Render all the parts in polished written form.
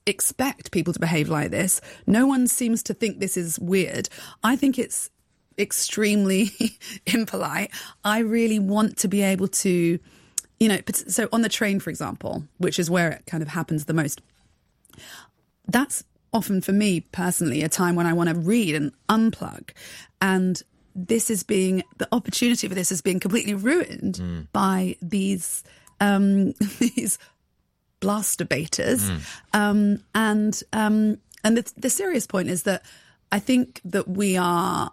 expect people to behave like this. No one seems to think this is weird. I think it's extremely impolite. I really want to be able to, so on the train, for example, which is where it kind of happens the most, that's often for me personally a time when I want to read and unplug. And the opportunity for this is being completely ruined by these blast debaters. And the serious point is that I think that we are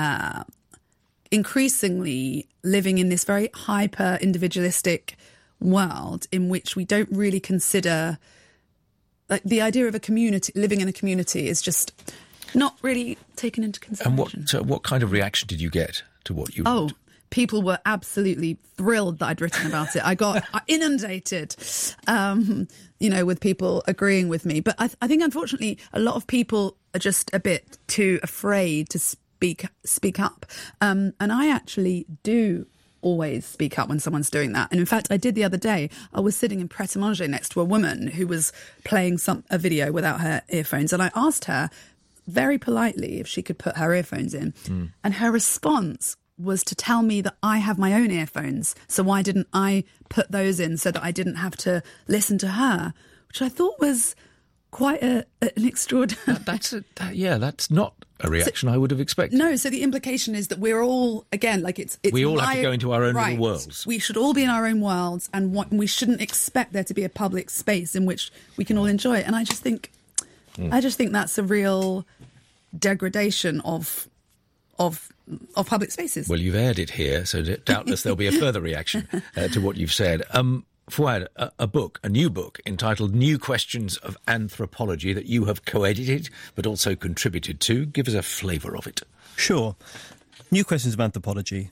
increasingly living in this very hyper individualistic world in which we don't really consider, like, the idea of a community, living in a community, is just not really taken into consideration. And what kind of reaction did you get to what you wrote? People were absolutely thrilled that I'd written about it. I got inundated, with people agreeing with me. But I think, unfortunately, a lot of people are just a bit too afraid to speak up. And I actually do always speak up when someone's doing that. And in fact, I did the other day. I was sitting in Pret-a-Manger next to a woman who was playing a video without her earphones. And I asked her very politely if she could put her earphones in. And her response was to tell me that I have my own earphones, so why didn't I put those in so that I didn't have to listen to her, which I thought was quite an extraordinary... That's not a reaction I would have expected. No, so the implication is that we're all, again, like it's we all have to go into our own little worlds. We should all be in our own worlds, and we shouldn't expect there to be a public space in which we can all enjoy it. And I just think that's a real degradation of public spaces. Well, you've aired it here, so doubtless there'll be a further reaction to what you've said. Fouad, a new book entitled New Questions of Anthropology that you have co-edited but also contributed to. Give us a flavour of it. Sure. New Questions of Anthropology.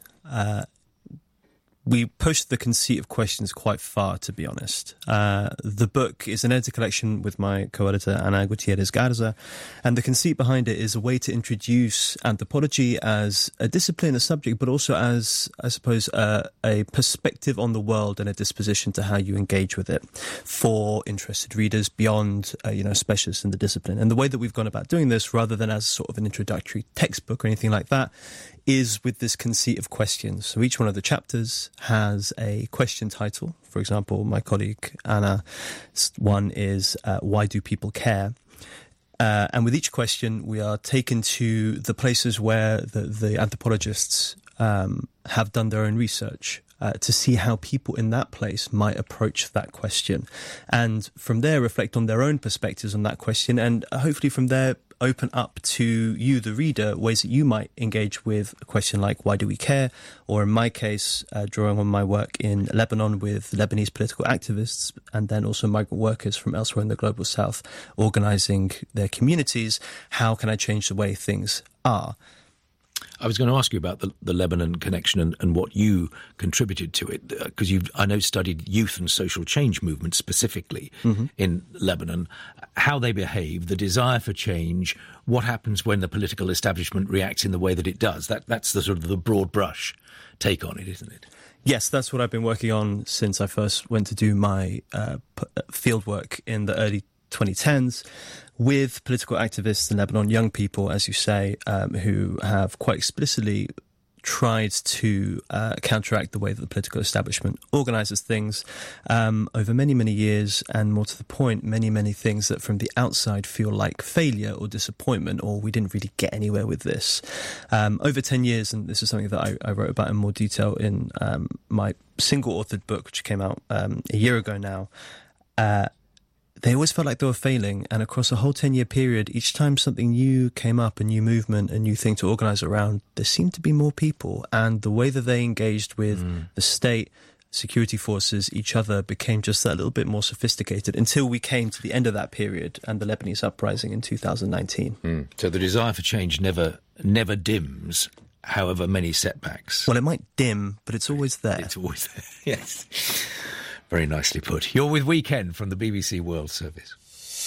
We pushed the conceit of questions quite far, to be honest. The book is an edited collection with my co-editor, Ana Gutierrez Garza, and the conceit behind it is a way to introduce anthropology as a discipline, a subject, but also as, I suppose, a perspective on the world and a disposition to how you engage with it for interested readers beyond, specialists in the discipline. And the way that we've gone about doing this, rather than as sort of an introductory textbook or anything like that, is with this conceit of questions. So each one of the chapters has a question title. For example, my colleague Anna's one is, why do people care? And with each question, we are taken to the places where the anthropologists have done their own research to see how people in that place might approach that question. And from there, reflect on their own perspectives on that question, and hopefully from there, open up to you, the reader, ways that you might engage with a question like, why do we care? Or in my case, drawing on my work in Lebanon with Lebanese political activists and then also migrant workers from elsewhere in the Global South organising their communities, how can I change the way things are? I was going to ask you about the Lebanon connection and what you contributed to it, because you've, I know, studied youth and social change movements specifically in Lebanon, how they behave, the desire for change, what happens when the political establishment reacts in the way that it does. That's the sort of the broad brush take on it, isn't it? Yes, that's what I've been working on since I first went to do my field work in the early 2010s. With political activists in Lebanon, young people, as you say, who have quite explicitly tried to counteract the way that the political establishment organises things over many, many years, and more to the point, many, many things that from the outside feel like failure or disappointment, or we didn't really get anywhere with this. Over 10 years, and this is something that I wrote about in more detail in my single-authored book, which came out a year ago now, they always felt like they were failing, and across a whole 10-year period, each time something new came up, a new movement, a new thing to organise around, there seemed to be more people, and the way that they engaged with the state, security forces, each other, became just that little bit more sophisticated until we came to the end of that period and the Lebanese uprising in 2019. So the desire for change never dims, however many setbacks. Well, it might dim, but it's always there. It's always there, yes. Very nicely put. You're with Weekend from the BBC World Service.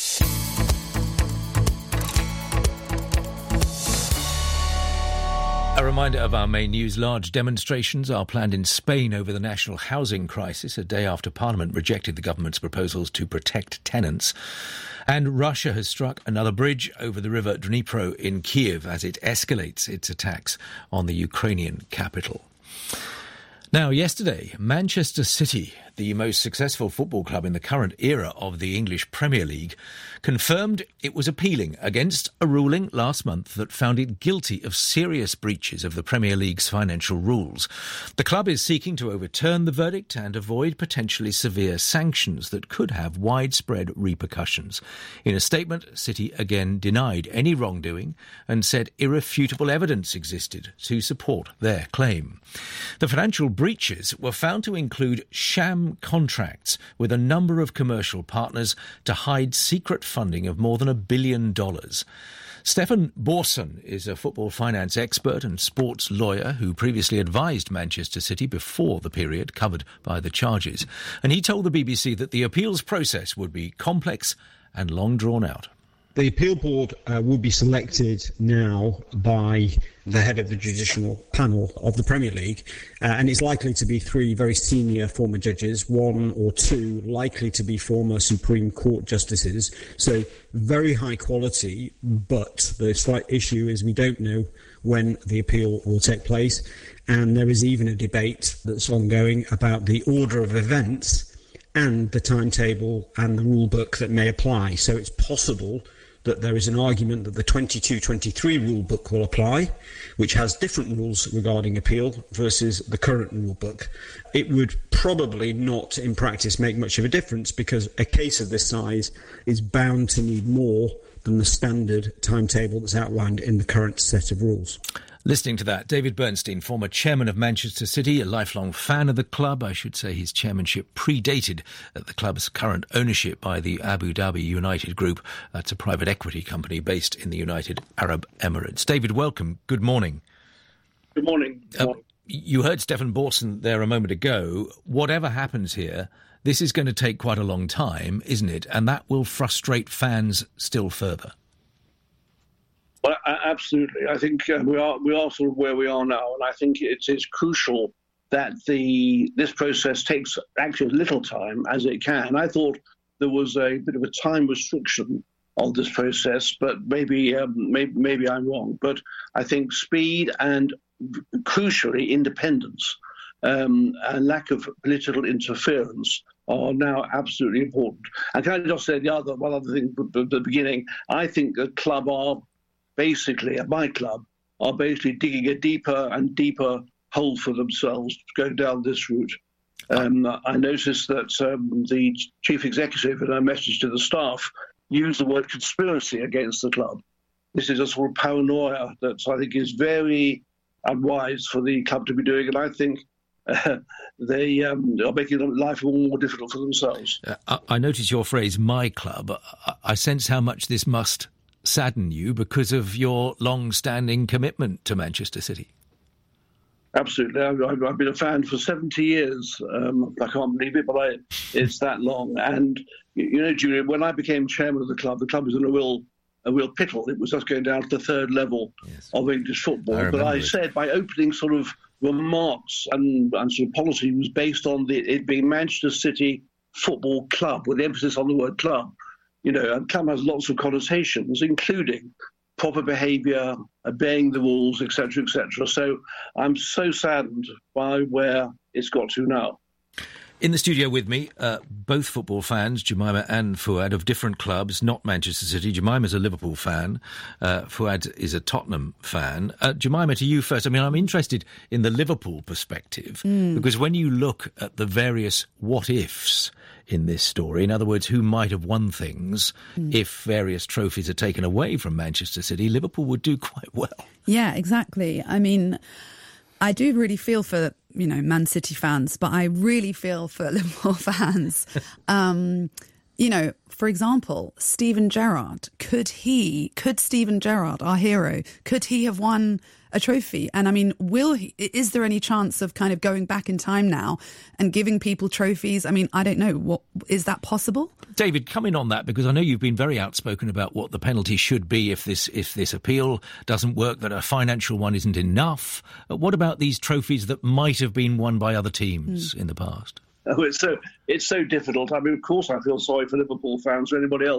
A reminder of our main news. Large demonstrations are planned in Spain over the national housing crisis, a day after Parliament rejected the government's proposals to protect tenants. And Russia has struck another bridge over the river Dnipro in Kiev as it escalates its attacks on the Ukrainian capital. Now, yesterday, Manchester City, the most successful football club in the current era of the English Premier League, confirmed it was appealing against a ruling last month that found it guilty of serious breaches of the Premier League's financial rules. The club is seeking to overturn the verdict and avoid potentially severe sanctions that could have widespread repercussions. In a statement, City again denied any wrongdoing and said irrefutable evidence existed to support their claim. The financial breaches were found to include sham contracts with a number of commercial partners to hide secret funding of more than $1 billion. Stefan Borson is a football finance expert and sports lawyer who previously advised Manchester City before the period covered by the charges. And he told the BBC that the appeals process would be complex and long drawn out. The appeal board will be selected now by the head of the judicial panel of the Premier League, and it's likely to be 3 very senior former judges, 1 or 2 likely to be former Supreme Court justices. So very high quality, but the slight issue is we don't know when the appeal will take place, and there is even a debate that's ongoing about the order of events and the timetable and the rule book that may apply. So it's possible that there is an argument that the 22-23 rule book will apply, which has different rules regarding appeal versus the current rule book. It would probably not, in practice, make much of a difference because a case of this size is bound to need more than the standard timetable that's outlined in the current set of rules. Listening to that, David Bernstein, former chairman of Manchester City, a lifelong fan of the club. I should say his chairmanship predated the club's current ownership by the Abu Dhabi United Group. That's a private equity company based in the United Arab Emirates. David, welcome. Good morning. Good morning. You heard Stefan Borson there a moment ago. Whatever happens here, this is going to take quite a long time, isn't it? And that will frustrate fans still further. Well, absolutely. I think we are sort of where we are now, and I think it is crucial that this process takes actually as little time as it can. I thought there was a bit of a time restriction on this process, but maybe I'm wrong. But I think speed and crucially independence and lack of political interference are now absolutely important. And can I just say one other thing at the beginning? I think the club my club are basically digging a deeper and deeper hole for themselves to go down this route. I noticed that the chief executive in a message to the staff used the word conspiracy against the club. This is a sort of paranoia that I think is very unwise for the club to be doing, and I think they are making life more difficult for themselves. I notice your phrase, my club. I sense how much this must sadden you because of your long-standing commitment to Manchester City. Absolutely. I've been a fan for 70 years. I can't believe it, but it's that long. And, you know, Julian, when I became chairman of the club was in a real pickle. It was just going down to the third level of English football. But I said my opening sort of remarks and sort of policy was based on it being Manchester City Football Club, with emphasis on the word club. You know, and club has lots of connotations, including proper behaviour, obeying the rules, etc., etc. So I'm so saddened by where it's got to now. In the studio with me, both football fans, Jemima and Fuad, of different clubs, not Manchester City. Jemima's a Liverpool fan. Fuad is a Tottenham fan. Jemima, to you first. I mean, I'm interested in the Liverpool perspective, because when you look at the various what-ifs in this story, in other words, who might have won things if various trophies are taken away from Manchester City, Liverpool would do quite well. Yeah, exactly. I mean, I do really feel for, you know, Man City fans, but I really feel for Liverpool fans. You know, for example, Steven Gerrard, could Steven Gerrard, our hero, could he have won a trophy? And I mean, is there any chance of kind of going back in time now and giving people trophies? I mean, I don't know. Is that possible? David, come in on that, because I know you've been very outspoken about what the penalty should be if this appeal doesn't work, that a financial one isn't enough. What about these trophies that might have been won by other teams in the past? Oh, it's so difficult. I mean, of course, I feel sorry for Liverpool fans or anybody else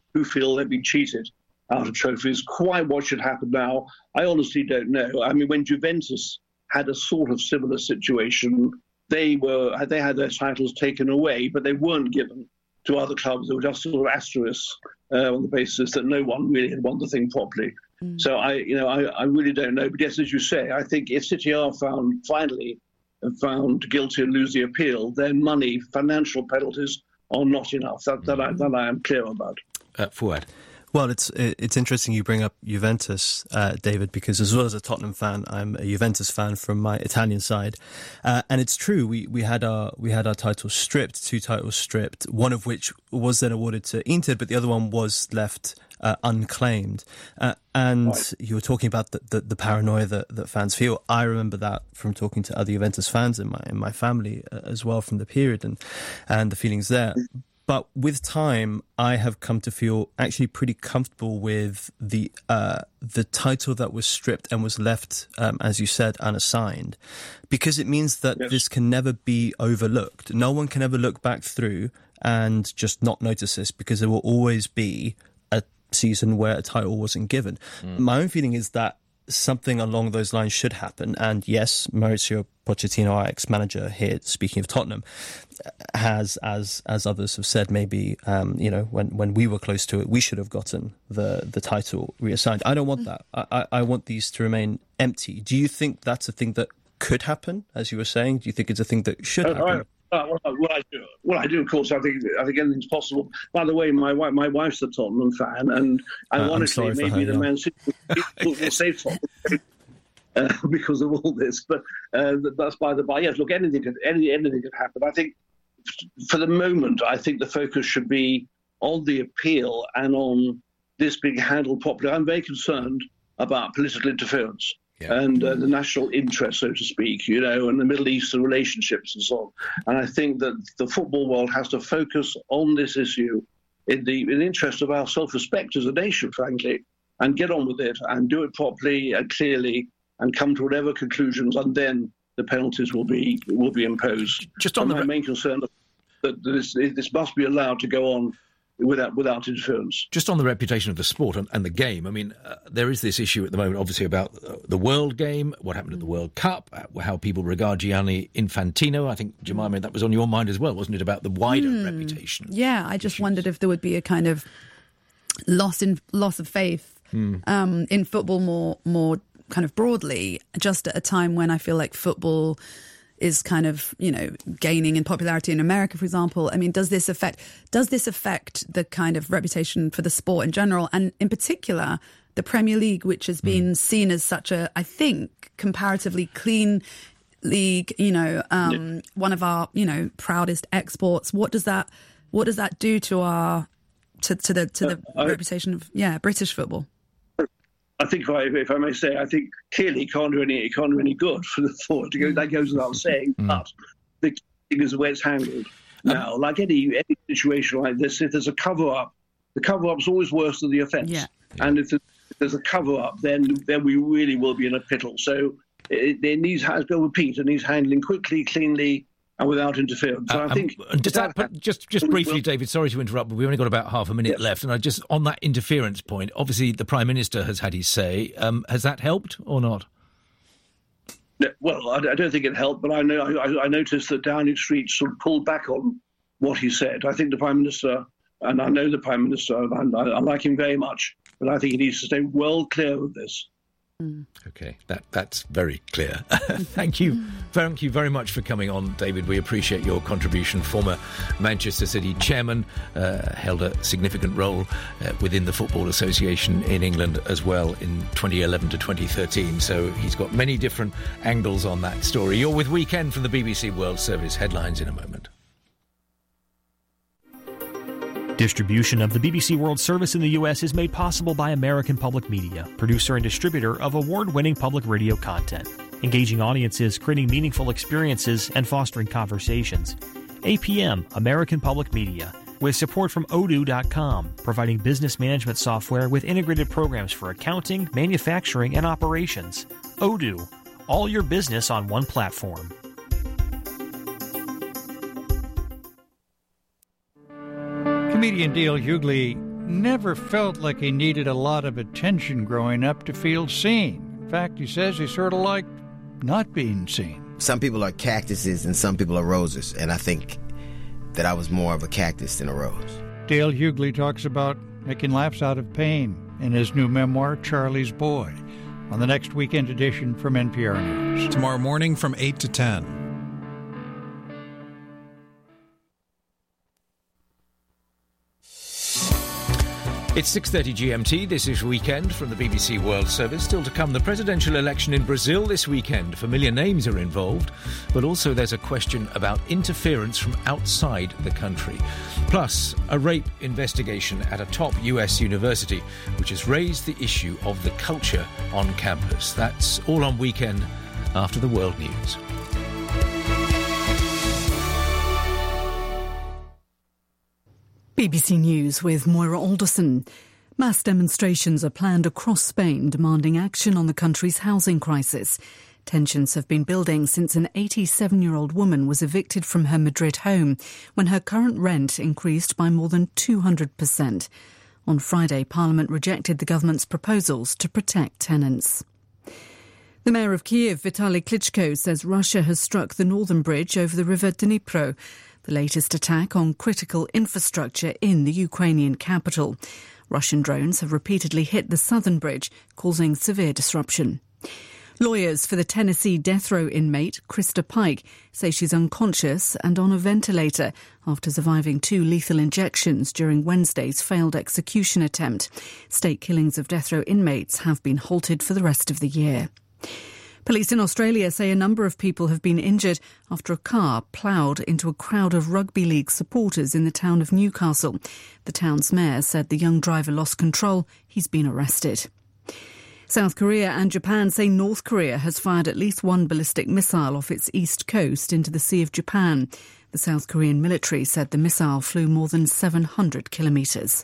who feel they've been cheated out of trophies. Quite what should happen now, I honestly don't know. I mean, when Juventus had a sort of similar situation, they had their titles taken away, but they weren't given to other clubs. They were just sort of asterisks on the basis that no one really had won the thing properly. So I really don't know. But yes, as you say, I think if City are finally found guilty and lose the appeal, then money, financial penalties are not enough. That I am clear about. Fuad. Well, it's interesting you bring up Juventus, David, because as well as a Tottenham fan, I'm a Juventus fan from my Italian side, and it's true. We had our titles stripped, 2 titles stripped, one of which was then awarded to Inter, but the other one was left unclaimed. And right. You were talking about the paranoia that fans feel. I remember that from talking to other Juventus fans in my family as well from the period and the feelings there. But with time, I have come to feel actually pretty comfortable with the title that was stripped and was left, as you said, unassigned, because it means that this can never be overlooked. No one can ever look back through and just not notice this, because there will always be a season where a title wasn't given. My own feeling is that something along those lines should happen. And yes, Mauricio Pochettino, our ex-manager here, speaking of Tottenham, has, as others have said, maybe, when we were close to it, we should have gotten the title reassigned. I don't want that. I want these to remain empty. Do you think that's a thing that could happen, as you were saying? Do you think it's a thing that should happen? Well, I do, of course. I think anything's possible. By the way, my wife's a Tottenham fan, and ironically, maybe the Man City will save Tottenham because of all this. But that's by the by. Yes, look, anything could happen. I think, for the moment, I think the focus should be on the appeal and on this being handled properly. I'm very concerned about political interference. And the national interest, so to speak, and the Middle Eastern relationships and so on. And I think that the football world has to focus on this issue in the interest of our self-respect as a nation, frankly, and get on with it and do it properly and clearly and come to whatever conclusions, and then the penalties will be imposed. Just on my main concern that this must be allowed to go on without interference. Just on the reputation of the sport and the game, I mean, there is this issue at the moment, obviously, about the World Game, what happened at the World Cup, how people regard Gianni Infantino. I think, Jemima, that was on your mind as well, wasn't it, about the wider reputation? Yeah, I just wondered if there would be a kind of loss of faith in football more kind of broadly, just at a time when I feel like football is kind of, gaining in popularity in America, for example. I mean, does this affect the kind of reputation for the sport in general, and in particular the Premier League, which has been seen as such a, I think, comparatively clean league, one of our, proudest exports. What does that do to our to the reputation of British football? I think, if I may say, I think clearly it can't do any good for the thought to go. That goes without saying. But the key thing is the way it's handled now. Like any situation like this, if there's a cover-up, the cover-up's always worse than the offence. Yeah. And if there's a cover-up, then we really will be in a pickle. So it needs handling quickly, cleanly, and without interference. So I think just briefly, David, sorry to interrupt, but we've only got about half a minute left. And on that interference point, obviously the Prime Minister has had his say. Has that helped or not? Well, I don't think it helped, but I noticed that Downing Street sort of pulled back on what he said. I think the Prime Minister, and I know the Prime Minister, and I like him very much, but I think he needs to stay well clear of this. Okay, that's very clear. Thank you very much for coming on, David. We appreciate your contribution. Former Manchester City chairman, held a significant role within the Football Association in England as well in 2011 to 2013. So he's got many different angles on that story. You're with Weekend from the BBC World Service. Headlines in a moment. Distribution of the BBC World Service in the U.S. is made possible by American Public Media, producer and distributor of award-winning public radio content, engaging audiences, creating meaningful experiences, and fostering conversations. APM, American Public Media, with support from Odoo.com, providing business management software with integrated programs for accounting, manufacturing, and operations. Odoo, all your business on one platform. Comedian Dale Hughley never felt like he needed a lot of attention growing up to feel seen. In fact, he says he sort of liked not being seen. Some people are cactuses and some people are roses, and I think that I was more of a cactus than a rose. Dale Hughley talks about making laughs out of pain in his new memoir, Charlie's Boy, on the next weekend edition from NPR News. Tomorrow morning from 8 to 10. It's 6:30 GMT. This is Weekend from the BBC World Service. Still to come, the presidential election in Brazil this weekend. Familiar names are involved, but also there's a question about interference from outside the country. Plus, a rape investigation at a top US university, which has raised the issue of the culture on campus. That's all on Weekend after the world news. BBC News with Moira Alderson. Mass demonstrations are planned across Spain demanding action on the country's housing crisis. Tensions have been building since an 87-year-old woman was evicted from her Madrid home when her current rent increased by more than 200%. On Friday, Parliament rejected the government's proposals to protect tenants. The mayor of Kiev, Vitaly Klitschko, says Russia has struck the northern bridge over the river Dnipro, the latest attack on critical infrastructure in the Ukrainian capital. Russian drones have repeatedly hit the southern bridge, causing severe disruption. Lawyers for the Tennessee death row inmate, Krista Pike, say she's unconscious and on a ventilator after surviving 2 lethal injections during Wednesday's failed execution attempt. State killings of death row inmates have been halted for the rest of the year. Police in Australia say a number of people have been injured after a car ploughed into a crowd of rugby league supporters in the town of Newcastle. The town's mayor said the young driver lost control. He's been arrested. South Korea and Japan say North Korea has fired at least 1 ballistic missile off its east coast into the Sea of Japan. The South Korean military said the missile flew more than 700 kilometres.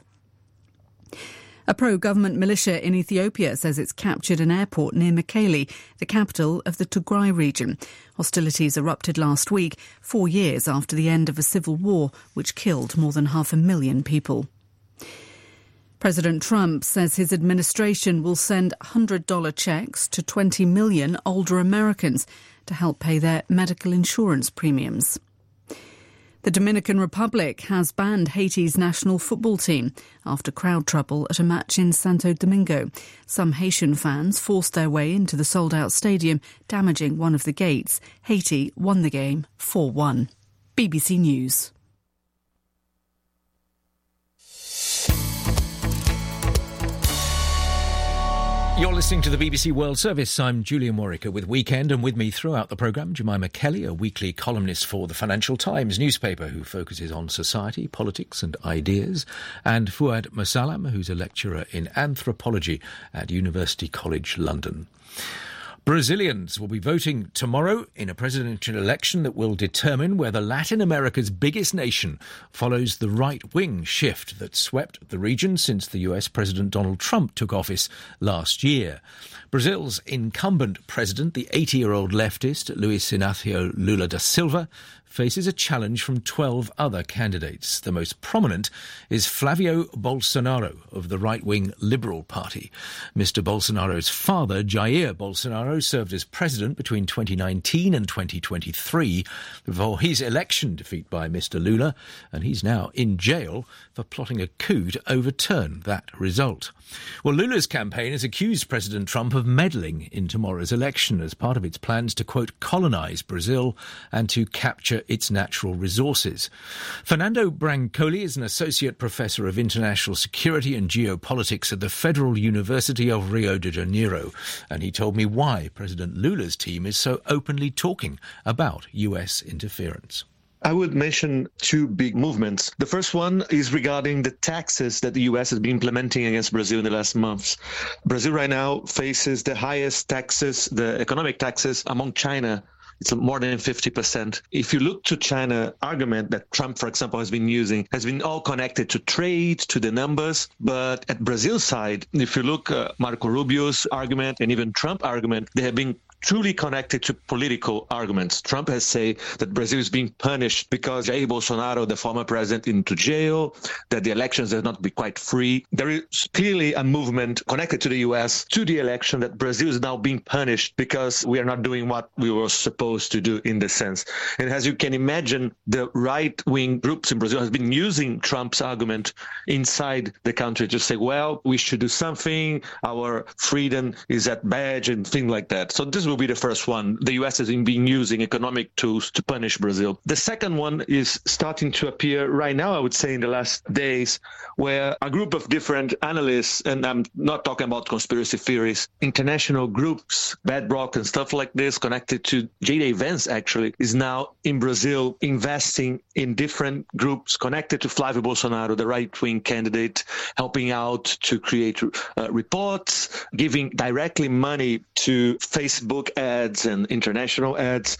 A pro-government militia in Ethiopia says it's captured an airport near Mekelle, the capital of the Tigray region. Hostilities erupted last week, 4 years after the end of a civil war which killed more than 500,000 people. President Trump says his administration will send $100 checks to 20 million older Americans to help pay their medical insurance premiums. The Dominican Republic has banned Haiti's national football team after crowd trouble at a match in Santo Domingo. Some Haitian fans forced their way into the sold-out stadium, damaging one of the gates. Haiti won the game 4-1. BBC News. You're listening to the BBC World Service. I'm Julian Warwicker with Weekend, and with me throughout the programme, Jemima Kelly, a weekly columnist for the Financial Times newspaper who focuses on society, politics and ideas, and Fouad Mosallam, who's a lecturer in anthropology at University College London. Brazilians will be voting tomorrow in a presidential election that will determine whether Latin America's biggest nation follows the right-wing shift that swept the region since the US President Donald Trump took office last year. Brazil's incumbent president, the 80-year-old leftist Luiz Inácio Lula da Silva, faces a challenge from 12 other candidates. The most prominent is Flavio Bolsonaro of the right-wing Liberal Party. Mr. Bolsonaro's father, Jair Bolsonaro, served as president between 2019 and 2023 before his election defeat by Mr. Lula, and he's now in jail for plotting a coup to overturn that result. Well, Lula's campaign has accused President Trump of meddling in tomorrow's election as part of its plans to, quote, colonise Brazil and to capture its natural resources. Fernando Brancoli is an associate professor of international security and geopolitics at the Federal University of Rio de Janeiro, and he told me why President Lula's team is so openly talking about US interference. I would mention 2 big movements. The first one is regarding the taxes that the U.S. has been implementing against Brazil in the last months. Brazil right now faces the highest taxes, the economic taxes, among China. It's more than 50%. If you look to China argument that Trump, for example, has been using, has been all connected to trade, to the numbers. But at Brazil's side, if you look Marco Rubio's argument and even Trump argument, they have been truly connected to political arguments. Trump has said that Brazil is being punished because Jair Bolsonaro, the former president, into jail, that the elections have not been quite free. There is clearly a movement connected to the U.S. to the election that Brazil is now being punished because we are not doing what we were supposed to do in the sense. And as you can imagine, the right-wing groups in Brazil have been using Trump's argument inside the country to say, well, we should do something, our freedom is at badge and things like that. So this will be the first one. The U.S. has been using economic tools to punish Brazil. The second one is starting to appear right now, I would say in the last days, where a group of different analysts, and I'm not talking about conspiracy theories, international groups, Bedrock and stuff like this, connected to J.D. Vance actually, is now in Brazil investing in different groups connected to Flávio Bolsonaro, the right-wing candidate, helping out to create reports, giving directly money to Facebook ads and international ads.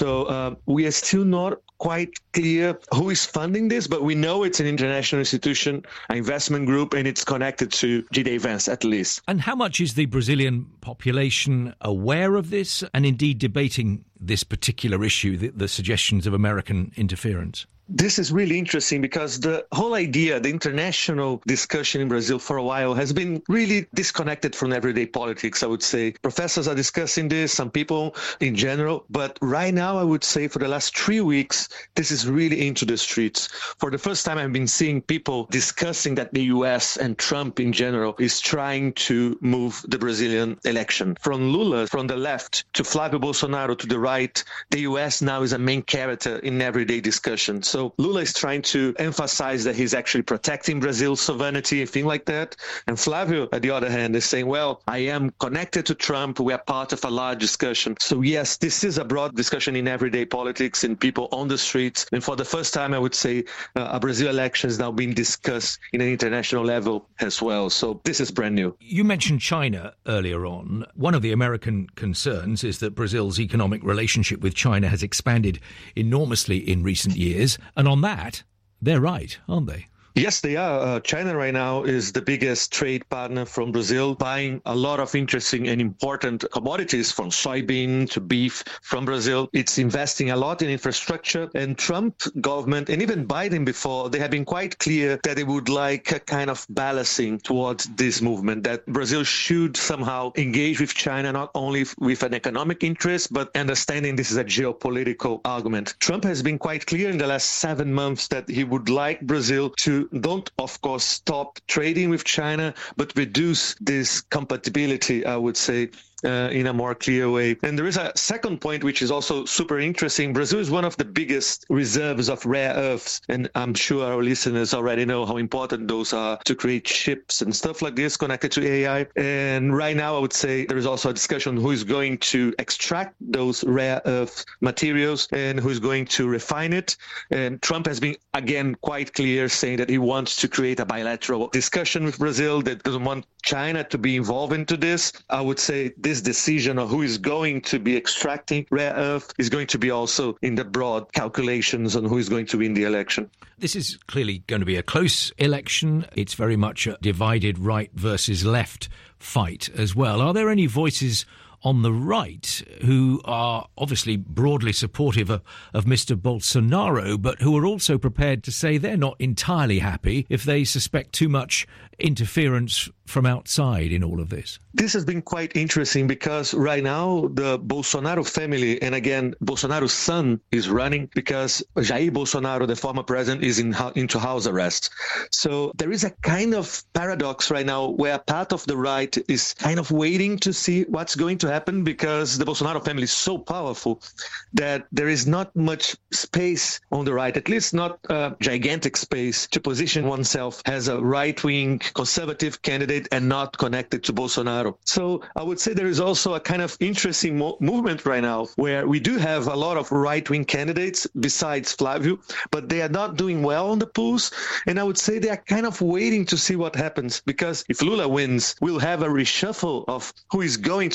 So we are still not quite clear who is funding this, but we know it's an international institution, an investment group, and it's connected to J.D. Vance at least. And how much is the Brazilian population aware of this and indeed debating this particular issue, the suggestions of American interference? This is really interesting because the whole idea, the international discussion in Brazil for a while has been really disconnected from everyday politics, I would say. Professors are discussing this, some people in general, but right now I would say for the last 3 weeks, this is really into the streets. For the first time, I've been seeing people discussing that the US and Trump in general is trying to move the Brazilian election. From Lula, from the left, to Flávio Bolsonaro to the right, the US now is a main character in everyday discussion. So Lula is trying to emphasize that he's actually protecting Brazil's sovereignty and things like that. And Flávio, on the other hand, is saying, well, I am connected to Trump. We are part of a large discussion. So yes, this is a broad discussion in everyday politics and people on the streets. And for the first time, I would say a Brazil election is now being discussed in an international level as well. So this is brand new. You mentioned China earlier on. One of the American concerns is that Brazil's economic relationship with China has expanded enormously in recent years. And on that, they're right, aren't they? Yes, they are. China right now is the biggest trade partner from Brazil, buying a lot of interesting and important commodities from soybean to beef from Brazil. It's investing a lot in infrastructure, and Trump government and even Biden before, they have been quite clear that they would like a kind of balancing towards this movement, that Brazil should somehow engage with China, not only with an economic interest, but understanding this is a geopolitical argument. Trump has been quite clear in the last 7 months that he would like Brazil to don't, of course, stop trading with China, but reduce this compatibility, I would say, in a more clear way. And there is a second point, which is also super interesting. Brazil is one of the biggest reserves of rare earths. And I'm sure our listeners already know how important those are to create chips and stuff like this connected to AI. And right now, I would say there is also a discussion who is going to extract those rare earth materials and who is going to refine it. And Trump has been, again, quite clear saying that he wants to create a bilateral discussion with Brazil, that doesn't want China to be involved into this. I would say this decision of who is going to be extracting rare earth is going to be also in the broad calculations on who is going to win the election. This is clearly going to be a close election. It's very much a divided right versus left fight as well. Are there any voices on the right who are obviously broadly supportive of Mr. Bolsonaro, but who are also prepared to say they're not entirely happy if they suspect too much interference from outside in all of this? This has been quite interesting because right now the Bolsonaro family, and again, Bolsonaro's son is running because Jair Bolsonaro, the former president, is into house arrest. So there is a kind of paradox right now where part of the right is kind of waiting to see what's going to happen because the Bolsonaro family is so powerful that there is not much space on the right, at least not a gigantic space to position oneself as a right-wing conservative candidate and not connected to Bolsonaro. So I would say there is also a kind of interesting movement right now where we do have a lot of right-wing candidates besides Flávio, but they are not doing well on the polls. And I would say they are kind of waiting to see what happens because if Lula wins, we'll have a reshuffle of who is going to be the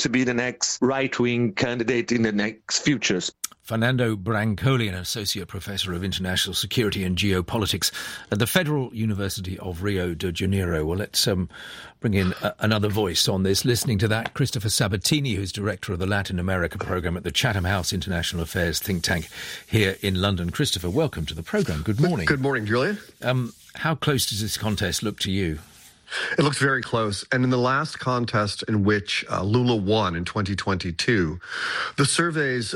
next right-wing candidate in the next futures. Fernando Brancoli, an associate professor of international security and geopolitics at the Federal University of Rio de Janeiro. Well, let's bring in another voice on this. Listening to that, Christopher Sabatini, who's director of the Latin America program at the Chatham House International Affairs think tank here in London. Christopher, welcome to the program. Good morning. Good morning, Julian. How close does this contest look to you? It looks very close. And in the last contest in which Lula won in 2022, the surveys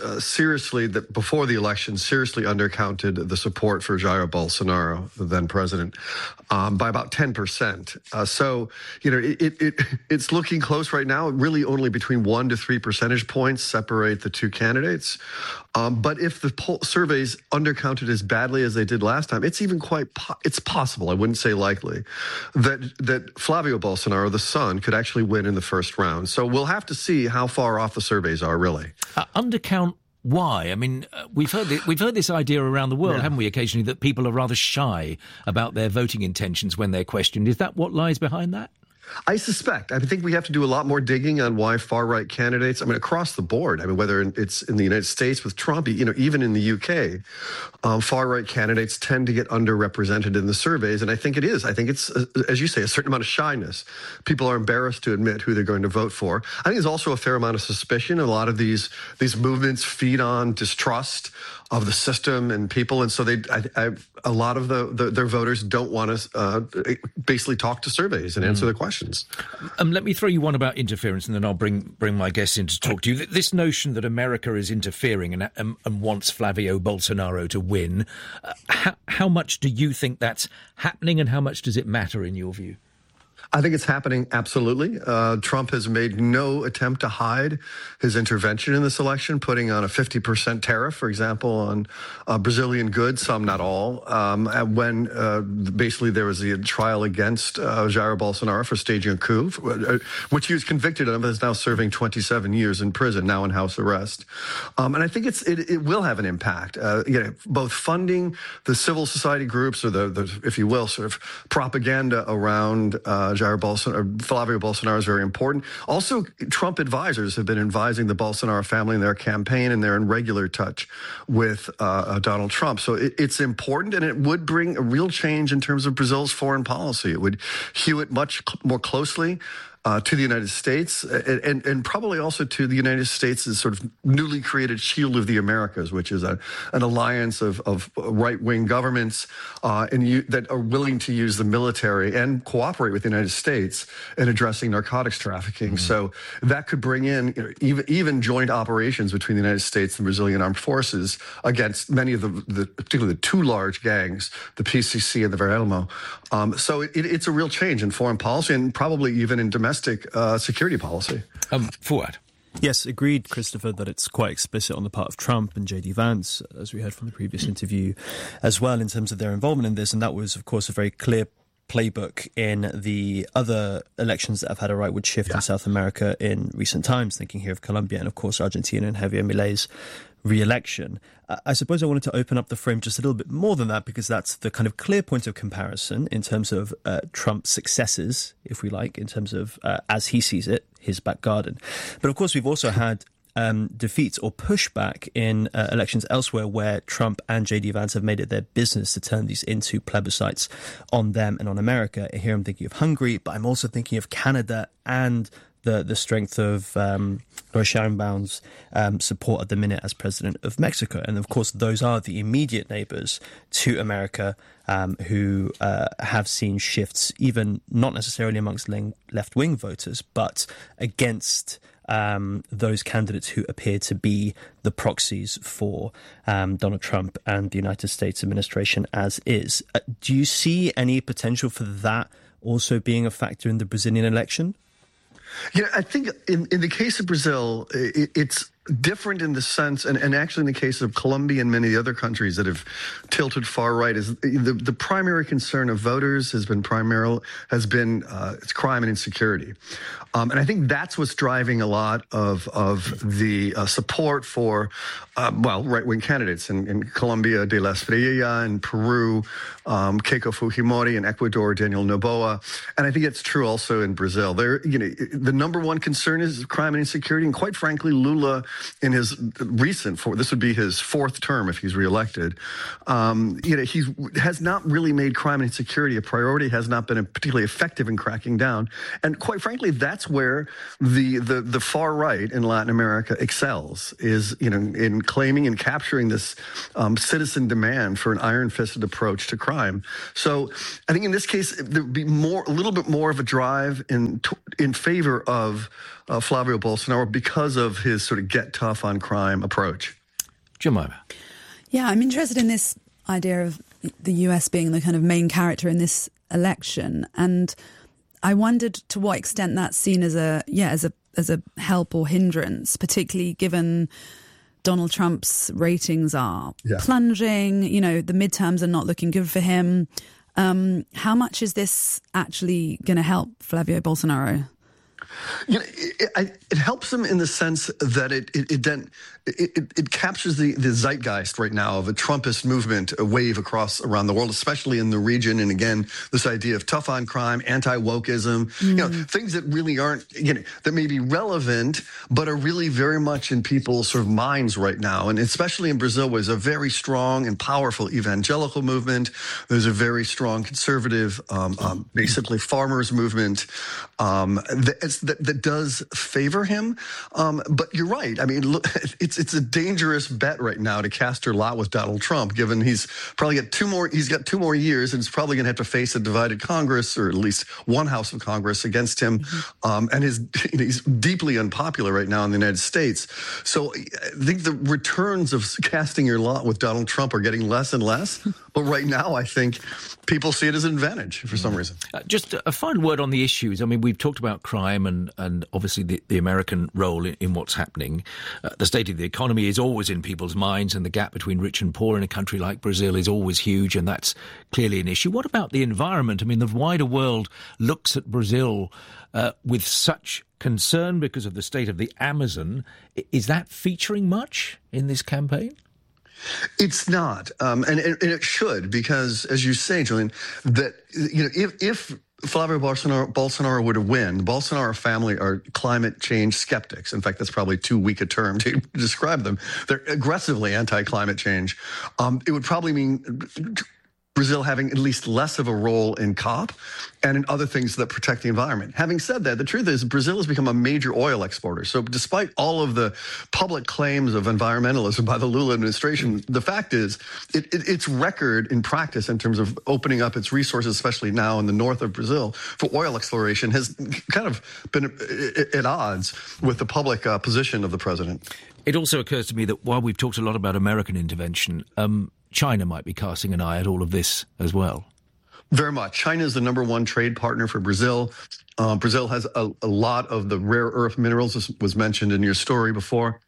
before the election, seriously undercounted the support for Jair Bolsonaro, the then president, by about 10%. So, it's looking close right now. Really only between 1 to 3 percentage points separate the two candidates. But if the surveys undercounted as badly as they did last time, it's even it's possible, I wouldn't say likely, that Flavio Bolsonaro, the son, could actually win in the first round. So we'll have to see how far off the surveys are, really. Undercount why? I mean, we've heard this idea around the world, haven't we, occasionally, that people are rather shy about their voting intentions when they're questioned. Is that what lies behind that? I think we have to do a lot more digging on why far-right candidates, across the board, whether it's in the United States with Trump, even in the UK, far-right candidates tend to get underrepresented in the surveys. And I think it is. I think it's, as you say, a certain amount of shyness. People are embarrassed to admit who they're going to vote for. I think there's also a fair amount of suspicion. A lot of these movements feed on distrust of the system and people, and so a lot of their voters don't want to basically talk to surveys and answer their questions. Let me throw you one about interference, and then I'll bring my guests in to talk to you. This notion that America is interfering and wants Flavio Bolsonaro to win, how much do you think that's happening, and how much does it matter in your view? I think it's happening, absolutely. Trump has made no attempt to hide his intervention in this election, putting on a 50% tariff, for example, on Brazilian goods, some, not all, when basically there was the trial against Jair Bolsonaro for staging a coup, which he was convicted of and is now serving 27 years in prison, now in house arrest. And I think it will have an impact, both funding the civil society groups or the if you will, sort of propaganda around Flavio Bolsonaro is very important. Also, Trump advisors have been advising the Bolsonaro family in their campaign, and they're in regular touch with Donald Trump. So it's important, and it would bring a real change in terms of Brazil's foreign policy. It would hew it much more closely to the United States, and probably also to the United States' sort of newly created Shield of the Americas, which is an alliance of right-wing governments that are willing to use the military and cooperate with the United States in addressing narcotics trafficking. Mm-hmm. So that could bring in even joint operations between the United States and Brazilian armed forces against many of particularly the two large gangs, the PCC and the Verelmo. So it's a real change in foreign policy and probably even in domestic security policy. Fuad. Yes, agreed, Christopher, that it's quite explicit on the part of Trump and J.D. Vance, as we heard from the previous interview, as well, in terms of their involvement in this. And that was, of course, a very clear playbook in the other elections that have had a rightward shift in South America in recent times, thinking here of Colombia and, of course, Argentina and Javier Milei's re-election. I suppose I wanted to open up the frame just a little bit more than that, because that's the kind of clear point of comparison in terms of Trump's successes, if we like, in terms of, as he sees it, his back garden. But of course, we've also had defeats or pushback in elections elsewhere where Trump and J.D. Vance have made it their business to turn these into plebiscites on them and on America. Here I'm thinking of Hungary, but I'm also thinking of Canada and the strength of Laura Sheinbaum's support at the minute as president of Mexico. And of course, those are the immediate neighbors to America who have seen shifts, even not necessarily amongst left-wing voters, but against those candidates who appear to be the proxies for Donald Trump and the United States administration as is. Do you see any potential for that also being a factor in the Brazilian election? I think in the case of Brazil, it's different in the sense, and actually in the case of Colombia and many other countries that have tilted far right, is the primary concern of voters has been it's crime and insecurity. And I think that's what's driving a lot of the support for, right-wing candidates in Colombia, De La Espriella, in Peru, Keiko Fujimori, in Ecuador, Daniel Noboa. And I think it's true also in Brazil. The number one concern is crime and insecurity. And quite frankly, Lula, in his this would be his fourth term if he's reelected, he has not really made crime and insecurity a priority, has not been particularly effective in cracking down. And quite frankly, that's where the far right in Latin America excels, is, in claiming and capturing this citizen demand for an iron-fisted approach to crime. So I think in this case, there would be a little bit more of a drive in favor of Flavio Bolsonaro because of his sort of get tough on crime approach. Jemima. Yeah, I'm interested in this idea of the US being the kind of main character in this election, and I wondered to what extent that's seen as a help or hindrance, particularly given Donald Trump's ratings are plunging. The midterms are not looking good for him. How much is this actually going to help Flavio Bolsonaro? It helps him in the sense that it captures the zeitgeist right now of a Trumpist movement, a wave around the world, especially in the region. And again, this idea of tough on crime, anti-wokeism, things that really aren't, that may be relevant, but are really very much in people's sort of minds right now. And especially in Brazil, where there's a very strong and powerful evangelical movement. There's a very strong conservative, basically farmers movement that does favor him. But you're right. I mean, look, it's a dangerous bet right now to cast your lot with Donald Trump, given he's got 2 more years, and he's probably going to have to face a divided Congress, or at least one House of Congress against him. And he's deeply unpopular right now in the United States. So I think the returns of casting your lot with Donald Trump are getting less and less. But right now, I think people see it as an advantage for some reason. Just a final word on the issues. I mean, we've talked about crime and obviously the American role in what's happening. The state of the economy is always in people's minds, and the gap between rich and poor in a country like Brazil is always huge, and that's clearly an issue. What about the environment? I mean, the wider world looks at Brazil with such concern because of the state of the Amazon. Is that featuring much in this campaign? It's not, and it should, because, as you say, Julian, that if Flavio Bolsonaro were to win, the Bolsonaro family are climate change skeptics. In fact, that's probably too weak a term to describe them. They're aggressively anti-climate change. It would probably mean Brazil having at least less of a role in COP and in other things that protect the environment. Having said that, the truth is Brazil has become a major oil exporter. So despite all of the public claims of environmentalism by the Lula administration, the fact is its record in practice in terms of opening up its resources, especially now in the north of Brazil, for oil exploration has kind of been at odds with the public position of the president. It also occurs to me that while we've talked a lot about American intervention, China might be casting an eye at all of this as well. Very much. China is the number one trade partner for Brazil. Brazil has a lot of the rare earth minerals, as was mentioned in your story before,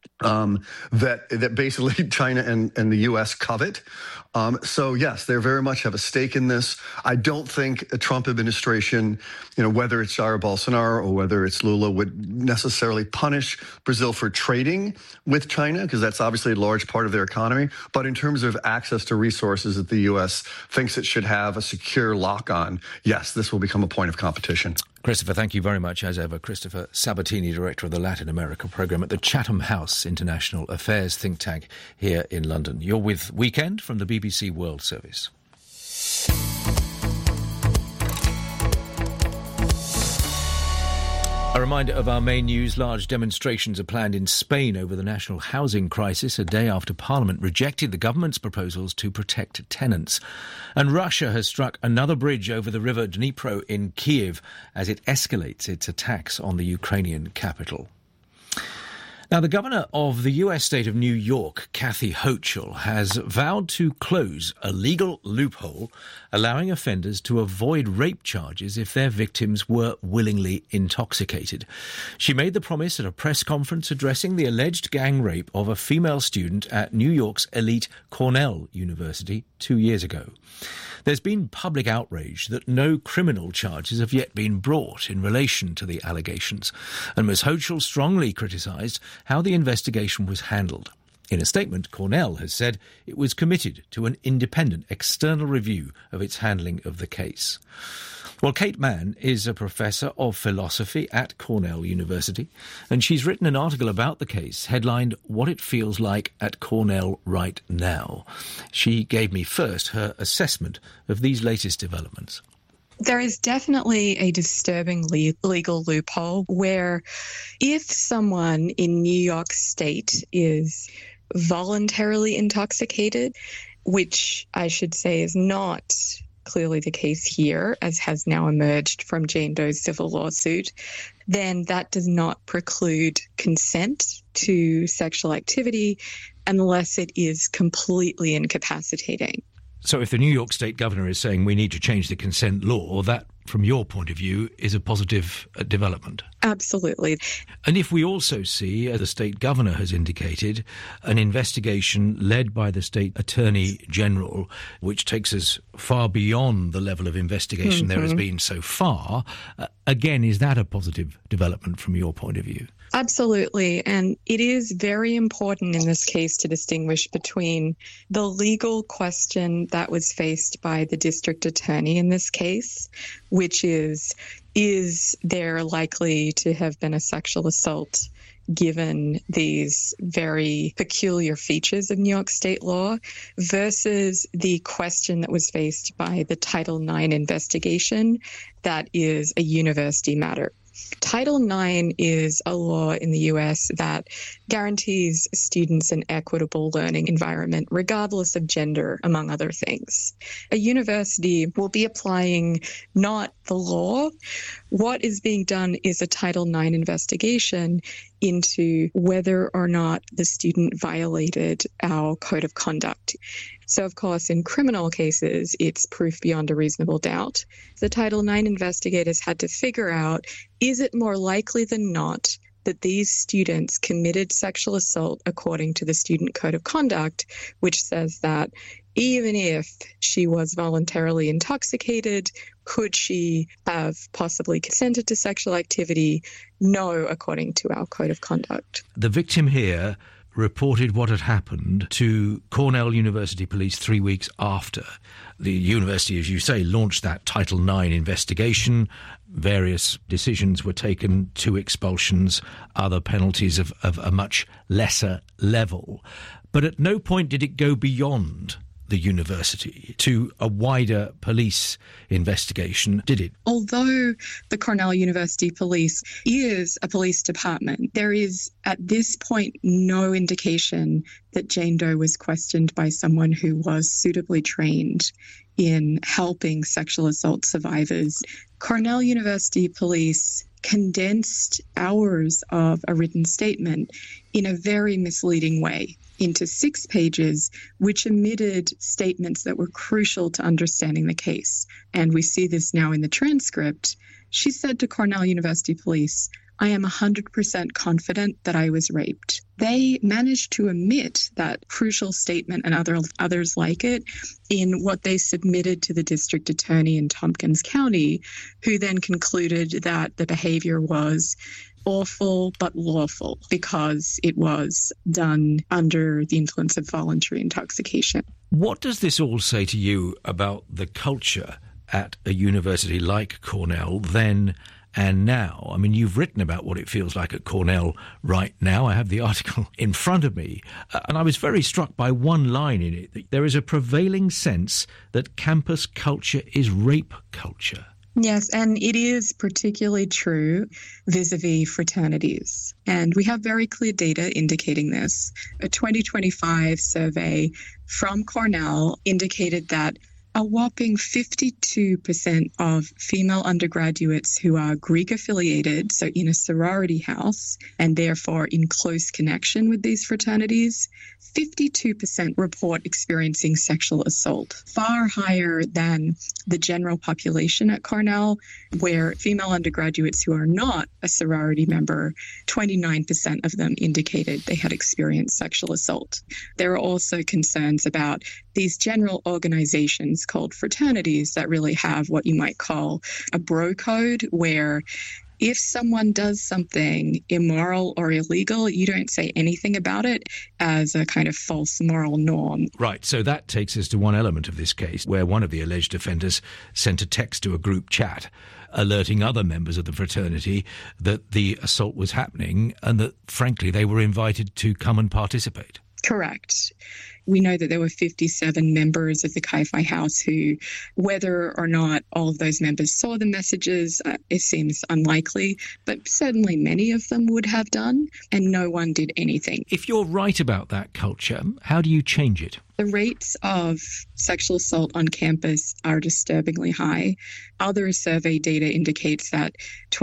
that basically China and the U.S. covet. So, yes, they very much have a stake in this. I don't think a Trump administration, whether it's Jair Bolsonaro or whether it's Lula, would necessarily punish Brazil for trading with China, because that's obviously a large part of their economy. But in terms of access to resources that the U.S. thinks it should have a secure lock on, yes, this will become a point of competition. Christopher, thank you very much, as ever. Christopher Sabatini, Director of the Latin America Programme at the Chatham House International Affairs think tank here in London. You're with Weekend from the BBC World Service. A reminder of our main news. Large demonstrations are planned in Spain over the national housing crisis, a day after Parliament rejected the government's proposals to protect tenants. And Russia has struck another bridge over the river Dnipro in Kyiv as it escalates its attacks on the Ukrainian capital. Now, the governor of the US state of New York, Kathy Hochul, has vowed to close a legal loophole allowing offenders to avoid rape charges if their victims were willingly intoxicated. She made the promise at a press conference addressing the alleged gang rape of a female student at New York's elite Cornell University 2 years ago. There's been public outrage that no criminal charges have yet been brought in relation to the allegations, and Ms. Hochul strongly criticised how the investigation was handled. In a statement, Cornell has said it was committed to an independent external review of its handling of the case. Well, Kate Mann is a professor of philosophy at Cornell University, and she's written an article about the case headlined "What It Feels Like at Cornell Right Now." She gave me first her assessment of these latest developments. There is definitely a disturbing legal loophole where if someone in New York State is voluntarily intoxicated, which I should say is not clearly the case here, as has now emerged from Jane Doe's civil lawsuit, then that does not preclude consent to sexual activity unless it is completely incapacitating. So if the New York State governor is saying we need to change the consent law, that, from your point of view, is a positive development? Absolutely. And if we also see, as the state governor has indicated, an investigation led by the state attorney general, which takes us far beyond the level of investigation there has been so far, again, is that a positive development from your point of view? Absolutely. And it is very important in this case to distinguish between the legal question that was faced by the district attorney in this case, which is there likely to have been a sexual assault given these very peculiar features of New York state law, versus the question that was faced by the Title IX investigation that is a university matter. Title IX is a law in the U.S. that guarantees students an equitable learning environment, regardless of gender, among other things. A university will be applying not the law. What is being done is a Title IX investigation into whether or not the student violated our code of conduct. So, of course, in criminal cases, it's proof beyond a reasonable doubt. The Title IX investigators had to figure out, is it more likely than not that these students committed sexual assault according to the student code of conduct, which says that even if she was voluntarily intoxicated, could she have possibly consented to sexual activity? No, according to our code of conduct. The victim here reported what had happened to Cornell University police 3 weeks after the university, as you say, launched that Title IX investigation. Various decisions were taken, 2 expulsions, other penalties of a much lesser level. But at no point did it go beyond the university to a wider police investigation, did it? Although the Cornell University Police is a police department, there is at this point no indication that Jane Doe was questioned by someone who was suitably trained in helping sexual assault survivors. Cornell University Police condensed hours of a written statement in a very misleading way into 6 pages, which omitted statements that were crucial to understanding the case. And we see this now in the transcript. She said to Cornell University Police, "I am 100% confident that I was raped." They managed to omit that crucial statement and others like it in what they submitted to the district attorney in Tompkins County, who then concluded that the behavior was awful but lawful because it was done under the influence of voluntary intoxication. What does this all say to you about the culture at a university like Cornell then and now? I mean, you've written about what it feels like at Cornell right now. I have the article in front of me, and I was very struck by one line in it. There is a prevailing sense that campus culture is rape culture. Yes, and it is particularly true vis-a-vis fraternities. And we have very clear data indicating this. A 2025 survey from Cornell indicated that A whopping 52% of female undergraduates who are Greek affiliated, so in a sorority house, and therefore in close connection with these fraternities, 52% report experiencing sexual assault, far higher than the general population at Cornell, where female undergraduates who are not a sorority member, 29% of them indicated they had experienced sexual assault. There are also concerns about these general organizations called fraternities that really have what you might call a bro code, where if someone does something immoral or illegal, you don't say anything about it as a kind of false moral norm. Right, so that takes us to one element of this case, where one of the alleged offenders sent a text to a group chat alerting other members of the fraternity that the assault was happening and that, frankly, they were invited to come and participate. Correct. We know that there were 57 members of the Chi Phi House who, whether or not all of those members saw the messages, it seems unlikely, but certainly many of them would have done, and no one did anything. If you're right about that culture, how do you change it? The rates of sexual assault on campus are disturbingly high. Other survey data indicates that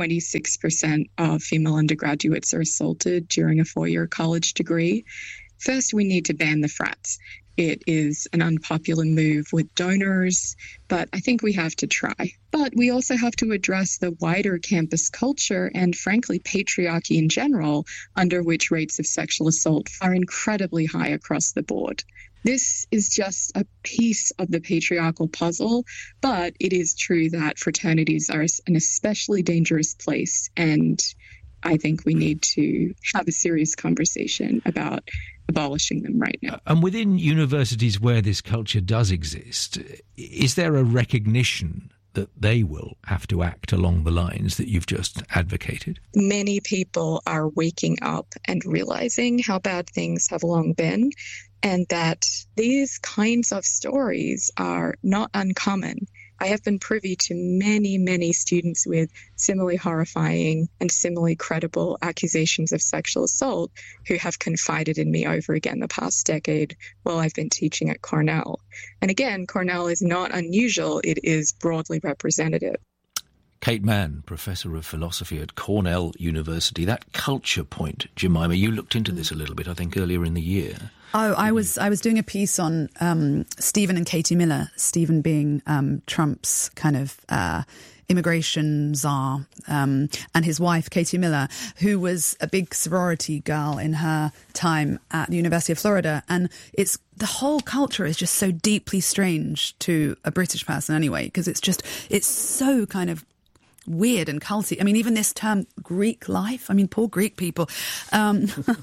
26% of female undergraduates are assaulted during a four-year college degree. First, we need to ban the frats. It is an unpopular move with donors, but I think we have to try. But we also have to address the wider campus culture and, frankly, patriarchy in general, under which rates of sexual assault are incredibly high across the board. This is just a piece of the patriarchal puzzle, but it is true that fraternities are an especially dangerous place, and I think we need to have a serious conversation about abolishing them right now. And within universities where this culture does exist, is there a recognition that they will have to act along the lines that you've just advocated? Many people are waking up and realizing how bad things have long been, and that these kinds of stories are not uncommon. I have been privy to many, many students with similarly horrifying and similarly credible accusations of sexual assault who have confided in me over again the past decade while I've been teaching at Cornell. And again, Cornell is not unusual. It is broadly representative. Kate Manne, Professor of Philosophy at Cornell University. That culture point, Jemima, you looked into this a little bit, I think, earlier in the year. Oh, I was doing a piece on Stephen and Katie Miller, Stephen being Trump's kind of immigration czar, and his wife, Katie Miller, who was a big sorority girl in her time at the University of Florida. And the whole culture is just so deeply strange to a British person anyway, because it's so kind of weird and culty. I mean, even this term Greek life. I mean, poor Greek people. But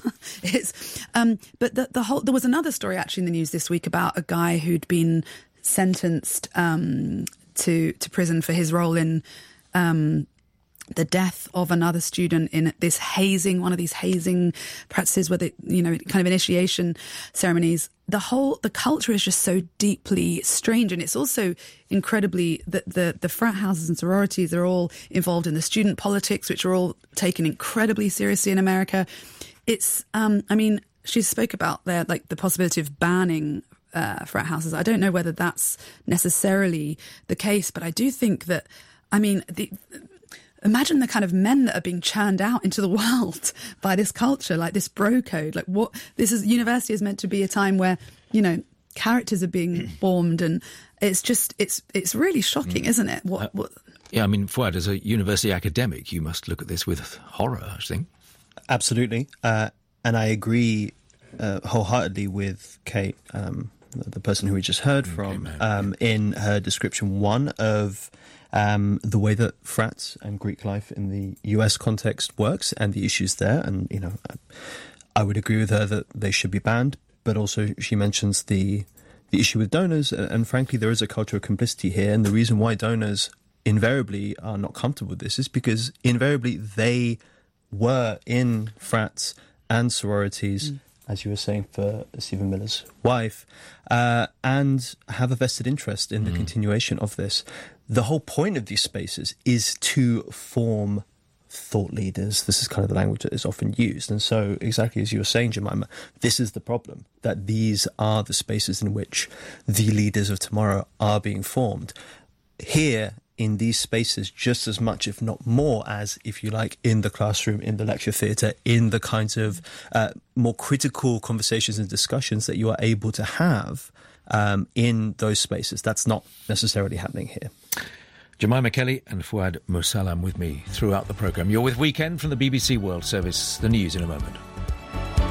there was another story actually in the news this week about a guy who'd been sentenced to prison for his role in the death of another student in this one of these hazing practices where kind of initiation ceremonies. The culture is just so deeply strange, and it's also incredibly the frat houses and sororities are all involved in the student politics, which are all taken incredibly seriously in America. It's, she spoke about the possibility of banning frat houses. I don't know whether that's necessarily the case, but I do think that, imagine the kind of men that are being churned out into the world by this culture, like this bro code. Like university is meant to be a time where, characters are being formed, and it's really shocking, isn't it? Yeah, Fouad, as a university academic, you must look at this with horror, I think. Absolutely. And I agree wholeheartedly with Kate, the person who we just heard from, in her description, one of the way that frats and Greek life in the US context works and the issues there. And, I would agree with her that they should be banned, but also she mentions the issue with donors. And frankly, there is a culture of complicity here. And the reason why donors invariably are not comfortable with this is because invariably they were in frats and sororities, as you were saying for Stephen Miller's wife, and have a vested interest in the continuation of this. The whole point of these spaces is to form thought leaders. This is kind of the language that is often used. And so, exactly as you were saying, Jemima, this is the problem, that these are the spaces in which the leaders of tomorrow are being formed. Here, in these spaces, just as much, if not more, as, if you like, in the classroom, in the lecture theatre, in the kinds of more critical conversations and discussions that you are able to have in those spaces. That's not necessarily happening here. Jemima Kelly and Fouad Moussalam with me throughout the programme. You're with Weekend from the BBC World Service. The news in a moment.